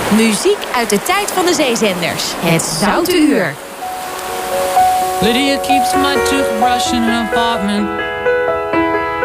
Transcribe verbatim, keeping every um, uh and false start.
Muziek uit de tijd van de zeezenders. Het Zoute Uur. Lydia keeps my toothbrush in an apartment